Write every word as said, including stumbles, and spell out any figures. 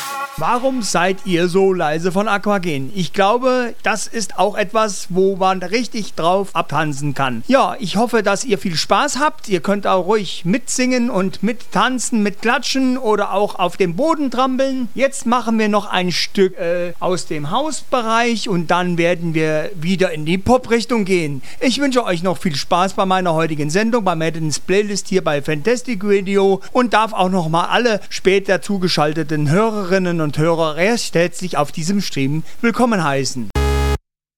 Warum seid ihr so leise von Aquagen? Ich glaube, das ist auch etwas, wo man richtig drauf abtanzen kann. Ja, ich hoffe, dass ihr viel Spaß habt. Ihr könnt auch ruhig mitsingen und mittanzen, mitklatschen oder auch auf dem Boden trampeln. Jetzt machen wir noch ein Stück äh, aus dem Hausbereich und dann werden wir wieder in die Pop-Richtung gehen. Ich wünsche euch noch viel Spaß bei meiner heutigen Sendung, bei Madden's Playlist hier bei Fantastic Radio und darf auch noch mal alle später zugeschalteten Hörerinnen und Hörer recht herzlich auf diesem Stream willkommen heißen.